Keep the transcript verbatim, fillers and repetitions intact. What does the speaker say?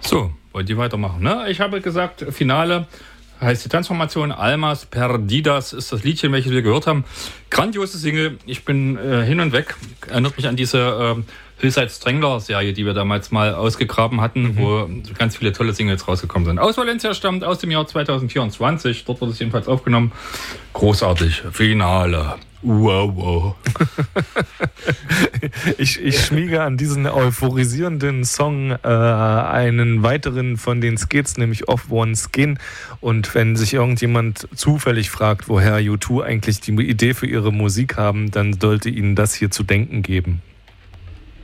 So, wollt ihr weitermachen, ne? Ich habe gesagt, Finale heißt die Transformation. Almas Perdidas ist das Liedchen, welches wir gehört haben. Grandiose Single. Ich bin äh, hin und weg. Erinnert mich an diese äh, Hillside Strangler-Serie, die wir damals mal ausgegraben hatten, mhm. wo ganz viele tolle Singles rausgekommen sind. Aus Valencia stammt aus dem Jahr zwanzig vierundzwanzig. Dort wurde es jedenfalls aufgenommen. Großartig. Finale. Wow, wow. ich, ich schmiege an diesen euphorisierenden Song äh, einen weiteren von den Skits, nämlich Off One Skin. Und wenn sich irgendjemand zufällig fragt, woher U zwei eigentlich die Idee für ihre Musik haben, dann sollte ihnen das hier zu denken geben.